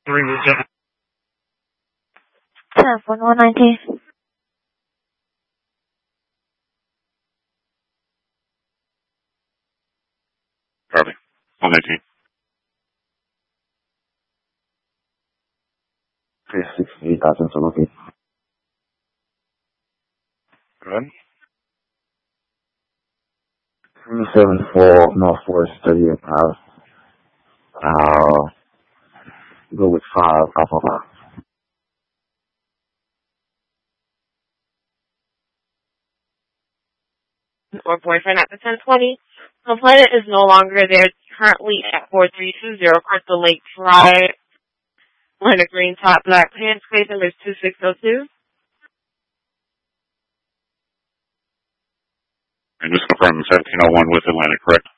3 with 7. 119. Copy. 119. 368,000 to locate. Go ahead. 374 Northwest 38 miles. Go with 5 Alpha Box. or boyfriend at the 1020. The planet is no longer there. It's currently at 4320 Crystal Lake Drive, Atlantic Green Top Black Pants, space number is 2602. And just confirm 1701 with Atlantic, correct?